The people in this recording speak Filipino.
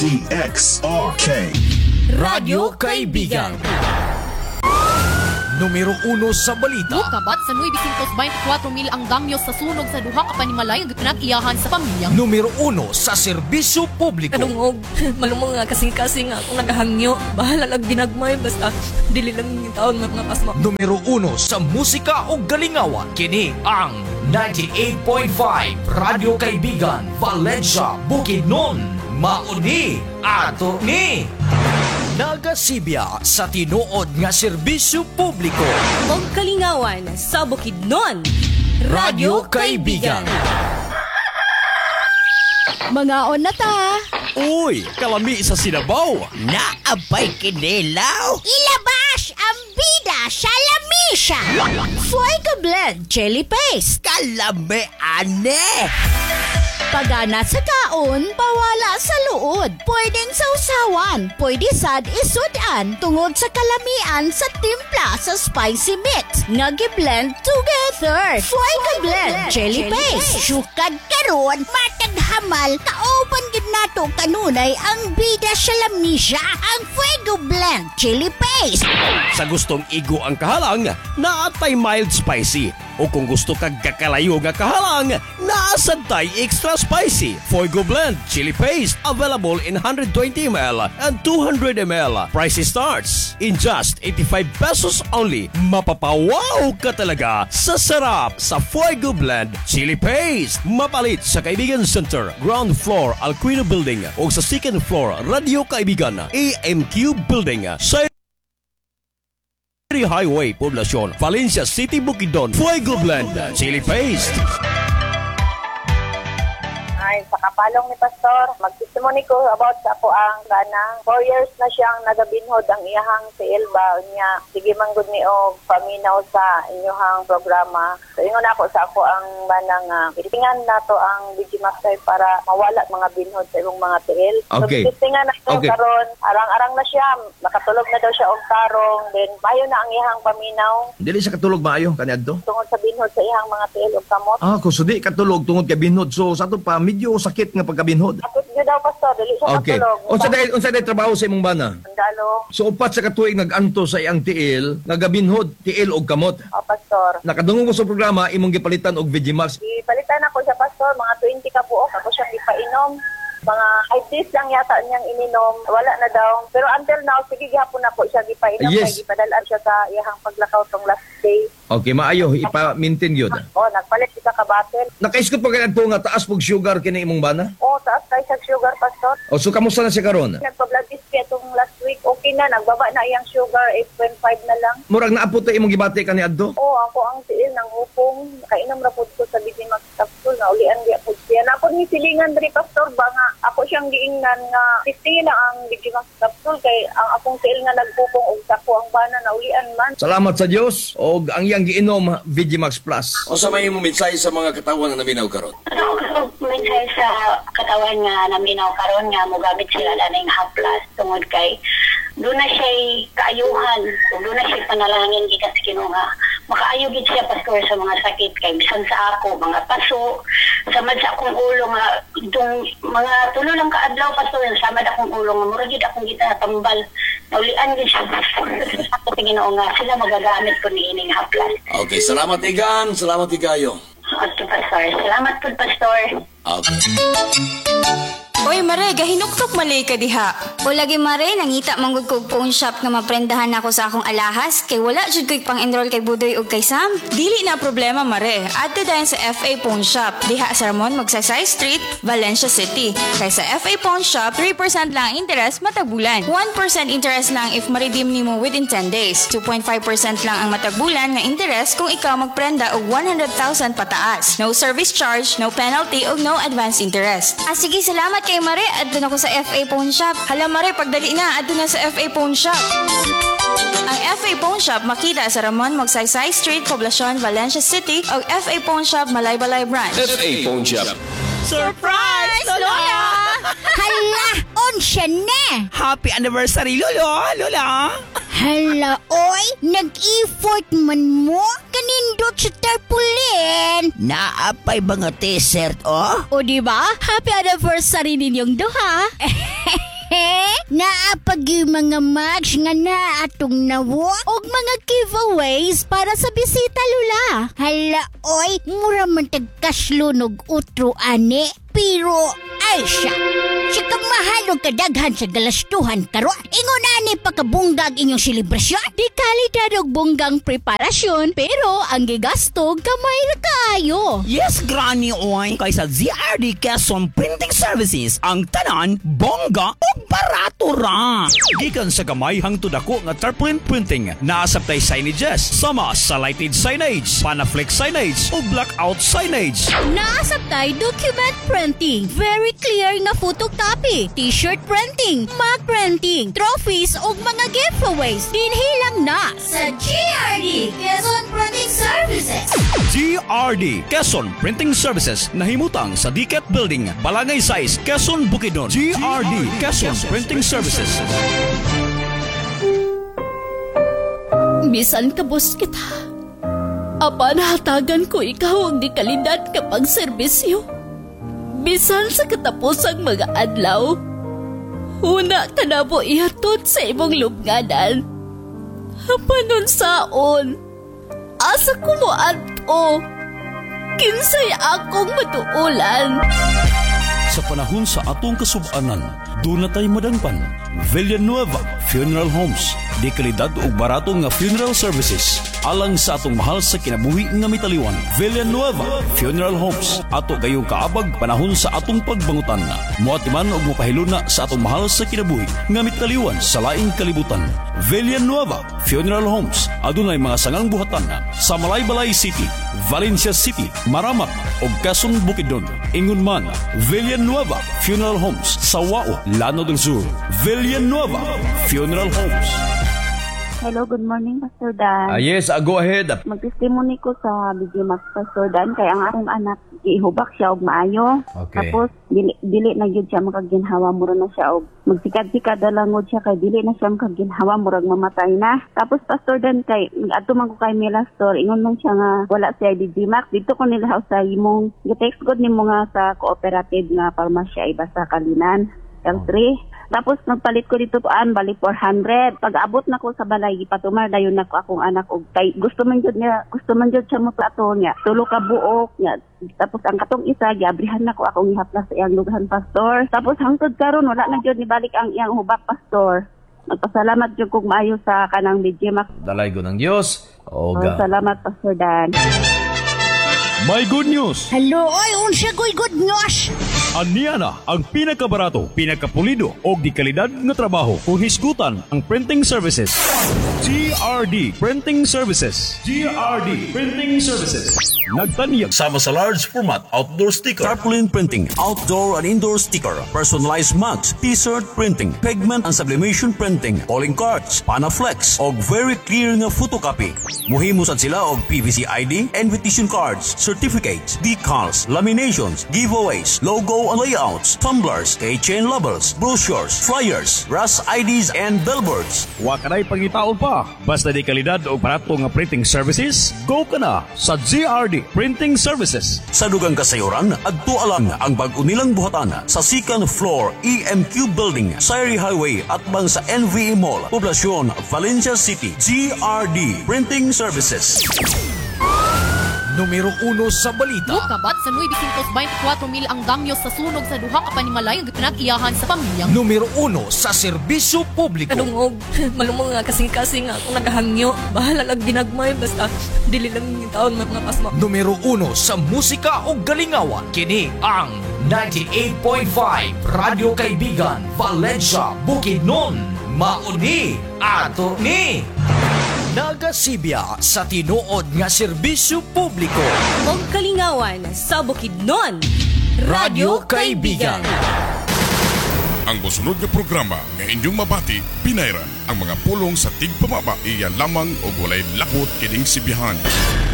DXRK Radyo Kaibigan. Numero 1 sa balita. Mukabat sa 924,000 ang damyo sa sunog sa duha ka panimalay nga pinag-iyahan sa pamilya. Numero 1 sa serbisyo publiko. Kanungog, malumong nga kasing-kasing nga akong nagahangyo. Bahala lang ginagmay, basta dili lang yung taon mga pasma. Numero 1 sa musika o galingawan. Kini ang 98.5 Radyo Kaibigan, Valencia, Bukidnon. Mauni ato ni nagasibya sa tinuod nga serbisyo publiko. Og kalingawan sa Bukidnon. Radyo Kaibigan. Mga on na ta. Uy, kalami sa Sinabaw. Naabay kinilaw. Ilabas ang bida sa lamisya. Fuego blend chili paste. Kalami ane. Pagana sa kaon, pawala sa luod. Pwedeng sausawan, pwede sad isudan tungod sa kalamian sa timpla sa spicy mix. Nagi-blend together. Fuego blend chili paste. Sukad karon, matag hamal, kaopan gid nato kanunay ang bida sa lamisya, ang Fuego blend chili paste. Sa gustong igo ang kahalang, naatay mild spicy. O kung gusto kag kakalayo nga kahalang, naasantay extra spicy. Fuego blend chili paste available in 120 ml and 200 ml. Price starts in just 85 pesos only. Mapapawaw ka talaga sa sarap sa Fuego blend chili paste. Mapalit sa Kaibigan Center, ground floor Alquino Building o sa second floor Radio Kaibigan AMQ Building sa Highway, Poblacion, Valencia City, Bukidnon. Fuego blend chili paste. Ay, sa kapalong ni Pastor, magtestimony ko about sa ako ang kanang 4 years na siyang nagabinhod ang iyahang si Elba niya. Sige manggod ni og paminaw sa inyohang programa. So ingon ako sa ako ang banang itingan nato ang Digimaster para mawala mga binhod sa imong mga tiil. Okay. So itingan nato karon, arang-arang na siya, nakatulog na daw siya og tarong, then mayo na ang iyahang paminaw Dili sa katulog maayo kaniadto. tungod sa binhod sa iyahang mga tiil og kamot. Kung sudi katulog tungod kay binhod. So sa ato pa medyo sakit nga pagkabinhod. Akot gyud daw Pastor, dili siya Okay. katulog. Unsa day trabaho sa imong bana? Sundalo. So upat sa katuig nag-anto sa iyang tiil, nagabinhod, tiil og kamot. O Pastor. Nakadungog ko sa programa imong gipalitan og Vegimax. Ipalitan ako sa Pastor, mga 20 ka buok. Ako siya ipainom. Mga 5 days lang yata niyang ininom. Wala na daw. Pero until now, sige gihapon na po siya ipainom. Yes. Kaya ipadalaan siya sa iyahang paglakaw tong last day. Okay, maayo ipa-maintain gyud. O, nagpalit siya ka battle. Nakaiskot pa kaniadto nga taas pog sugar kini imong bana? O, taas tayo sa sugar, Pastor. O so kamusta na siya karon? Nagpa-blood test kaya itong last week. Okay na, nagbaba na iyang sugar. 8.5 na lang. Murag naapot ta imong gibati kaniadto? O, ako ang tiil ng upong. Kainom na po ko sa Bibimax capsule. Naulian niya po siya. Napod ni silingan diri, Pastor, ba nga ako siyang giingnan nga testingin na ang Bibimax capsule kay ang akong tiil nga nagpupong og sako ang bana naulian man. Salamat sa Dios og ang iyang giinom Vegimax Plus. O sa may mong mensahe sa mga katawan na naminaw karon? Mensahe sa katawan nga naminaw karon nga mogamit sila laning haplas tungod kay doon na siya kaayuhan, doon na siya panalangin gikan sa Ginoo nga makaayo gid siya Pastor sa mga sakit kay bisan sa ako mga paso samad sa akong ulo nga itong mga tulo lang kaadlaw Pastor samad akong ulo nga murag gid akong gitatambal naulian gid siya ako sa Ginoo nga sila magagamit ko ni ining haplas. Okay, salamat Igan, salamat Igayo. Okay, Pastor. Salamat po, Pastor. Okay. Oy, Mare, gahinuktok malay ka diha. O lagi Mare, nangita manggod kog phone shop nga maprendahan ako sa akong alahas kay wala jud ko'y pang-enroll kay Budoy ug kay Sam. Dili na problema, Mare. Adto dayon sa FA Pawn Shop. Diha sa Ramon Magsaysay Street, Valencia City. Kay sa FA Pawn Shop, 3% lang interest matag bulan. 1% interest lang if ma-redeem nimo within 10 days. 2.5% lang ang matag bulan nga interest kung ikaw magprenda og 100,000 pataas. No service charge, no penalty ug no advance interest. Sige, salamat kay Mare. Adto na ko sa FA Pawn Shop. Hala Mare, pagdali na, adto na sa FA Pawn Shop. Ang FA Pawn Shop makita sa Ramon Magsaysay Street, Poblacion, Valencia City o FA Pawn Shop, Malaybalay Branch. FA Pawn Shop. Surprise, Lola! Hala, onsya na! Happy anniversary, Lola! Hala, oy, nag-effort man mo? Kanindot sa tarpaulin. Naapay ba nga t-shirt, oh? O diba? Happy anniversary ninyong duha. Agi mga match nga na atong nawo og mga giveaways para sa bisita lula. Hala oy, mura man tagkaslunog utro ani. Pero ay siya. Siya kang mahalo kadaghan sa galastuhan karon. Ingon ani pagkabunggag inyong selebrasyon. Di kalidad og bunggang preparasyon pero ang gigasto gamay ra kaayo. Yes, Granny Oy. Kaysa ZRD Quezon Printing Services, ang tanan, bongga o barato ra. Gikan sa gamay hangtod dako nga tarpaulin printing, naasabtay signages sama sa lighted signage, panaflex signage o blackout signage. Naasabtay document printing, very clear nga photocopy, t-shirt printing, mug printing, trophies ug mga giveaways. Dinhilang na sa GRD Quezon Printing Services. GRD Quezon Printing Services nahimutang sa Diket Building, Balangay 6, Quezon, Bukidnon. GRD Quezon Printing Services. Bisan kabos kita. Apa nahatagan ko ikaw ang di kalidad kapag serbisyo. Bisan sa katapusang mga adlaw. Una ka na po ihatod sa imong lubnganan. Panon saon. Asa ko mo ato. Kinsay akong matuulan. Sa panahon sa atong kasubanan, doon na tayo madangpan. Villanueva Funeral Homes. Di kalidad o barato nga funeral services. Alang sa atong mahal sa kinabuhi nga mitaliwan. Villanueva Funeral Homes. Ato gayong kaabag panahon sa atong pagbangutan. Muatiman o mapahiluna sa atong mahal sa kinabuhi nga mitaliwan sa laing kalibutan. Villanueva Funeral Homes. Adunay mga sangang buhatan sa Malaybalay City, Valencia City, Maramak o Quezon, Bukidnon. Ingon man, Villanueva Funeral Homes sa Wao, Lanao del Sur. Villanueva Funeral Homes. Hello, good morning, Pastor Dan. Yes, go ahead. Magtestimony ko sa BG Max, Pastor Dan, kaya ang akong anak, ihubak siya og maayo. Okay. Tapos, dili na yun siya makaginhawa, mura na siya og magsikad-sikad dalangod siya, kay dili na siya makaginhawa, murag mamatay na. Tapos, Pastor Dan, kay ato man ko kay Mila Store, ingon man siya nga, wala siya BG Max. Dito ko nila sa imong, text god nimo nga sa cooperative nga parmasya iba sa Kalinan, L3. Tapos nagpalit ko dito paan, bali 400. Pag abot na ko sa balay, ipatumar dayon na ko akong anak og kay gusto man jud siya mo plato niya. Tulo ka buok niya. Tapos ang katong isa giabrihan na ko akong ihaplas sa iyang lughan, Pastor. Tapos hangtod karon wala na jud ni balik ang iyang hubak, Pastor. Magpasalamat jud kog maayo sa kanang BG Max. Dalay ko ng Diyos. Salamat, Pastor Dan. May good news! Hello, oy, unsa goy good news? Aniya na ang pinakabarato, pinakapulido o di kalidad nga trabaho kung hisgutan ang printing services. GRD Printing Services. GRD Printing Services. Nagtanyag sama sa large format outdoor sticker, tarpaulin printing, outdoor and indoor sticker, personalized mugs, t-shirt printing, pigment and sublimation printing, calling cards, panaflex, og very clear nga photocopy. Muhimo sad sila og PVC ID, invitation cards, certificates, decals, laminations, giveaways, logo and layouts, tumblers, keychain labels, brochures, flyers, RAS IDs and billboards. Wa kanay pangitaon pa. Basta di kalidad o barato nga printing services, go ka na sa GRD Printing Services. Sa dugang kasayuran, adto alang ang bag-o nilang buhatan sa second floor EMQ Building, Sayri Highway at bang sa NVE Mall, Poblacion, Valencia City. GRD Printing Services. Numero 1 sa balita. Kabat sa 924,000 ang damyo sa sunog sa duha ka panimalay ang pinag-iyahan sa pamilyang. Numero 1 sa serbisyo publiko. Kadungog, malumong nga kasing-kasing ako nagahangyo. Bahala lang ginagmay, basta dili lang yung taon magmapasma. Numero 1 sa musika o galingawan. Kini ang 98.5 Radio Kaibigan, Valencia, Bukidnon. Mauni ato ni nagasibya sa tinuod nga serbisyo publiko. Og kalingawan sa Bukidnon, Radio Kaibigan. Ang musunod nga programa nga inyong mabati, pinayran ang mga pulong sa tigpamaba iya lamang o walay lakot kining sibihan.